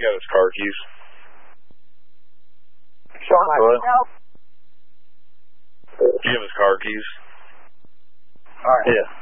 you got his car keys? Show myself. Do you have his car keys? All right. Yeah.